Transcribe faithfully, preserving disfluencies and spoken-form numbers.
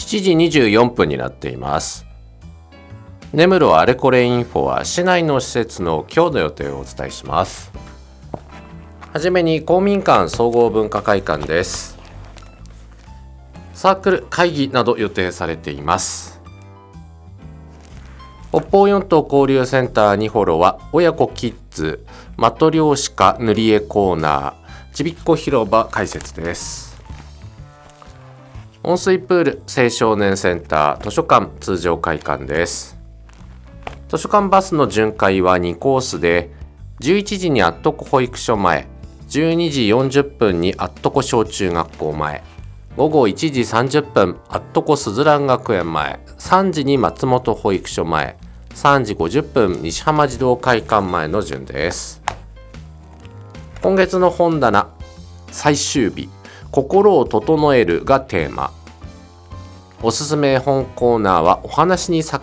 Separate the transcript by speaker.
Speaker 1: ちじにじゅうよんぷんになっています。根室あれこれインフォは市内の施設の今日の予定をお伝えします。はじめに公民館総合文化会館です。サークル会議など予定されています。北方四島交流センターにホロは親子キッズマトリョーシカ塗り絵コーナーちびっこ広場開設です。温水プール青少年センター図書館通常会館です。図書館バスの巡回はにコースで、じゅういちじにあっとこ保育所前、じゅうにじよんじゅっぷんにあっとこ小中学校前、ごごいちじさんじゅっぷんあっとこすずらん学園前、さんじに松本保育所前、さんじごじゅっぷん西浜児童会館前の順です。今月の本棚最終日、心を整えるがテーマ。おすすめ本コーナーはお話に